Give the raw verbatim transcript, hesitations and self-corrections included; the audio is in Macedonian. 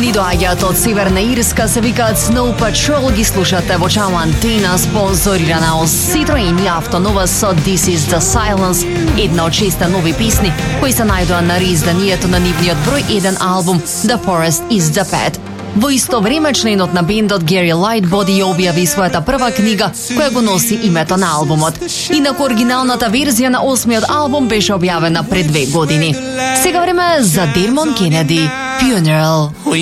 кои доаѓаат од Северна Ирска се викаат Snow Patrol, ги слушате во Чао Антена, спонзорирана од Citroen и Автонова со This is the Silence, една од шеста нови песни кои се најдоа на реизданието на нивниот број еден албум The Forest is the Pet. Во исто време, членот на бендот Гери Лайтбоди ја објави својата прва книга, која го носи името на албумот. Инаку оригиналната верзија на осмиот албум беше објавена пред две години. Сега време за Дермон Кенеди, Funeral.